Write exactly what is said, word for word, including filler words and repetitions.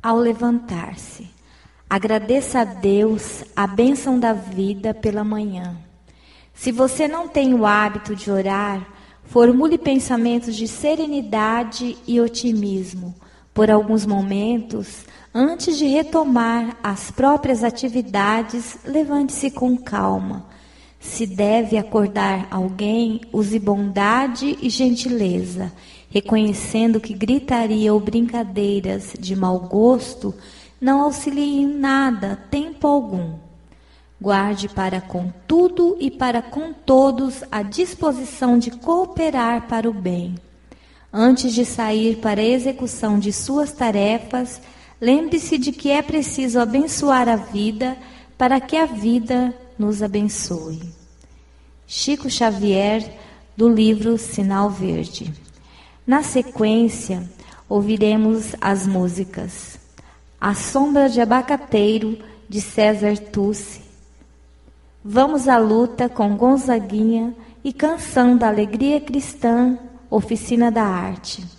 ao levantar-se. Agradeça a Deus a bênção da vida pela manhã. Se você não tem o hábito de orar, formule pensamentos de serenidade e otimismo por alguns momentos. Antes de retomar as próprias atividades, levante-se com calma. Se deve acordar alguém, use bondade e gentileza, reconhecendo que gritaria ou brincadeiras de mau gosto não auxiliem em nada, tempo algum. Guarde para com tudo e para com todos a disposição de cooperar para o bem. Antes de sair para a execução de suas tarefas, lembre-se de que é preciso abençoar a vida para que a vida nos abençoe. Chico Xavier, do livro Sinal Verde. Na sequência, ouviremos as músicas A Sombra de Abacateiro, de César Tucci, Vamos à Luta, com Gonzaguinha, e Canção da Alegria Cristã, Oficina da Arte.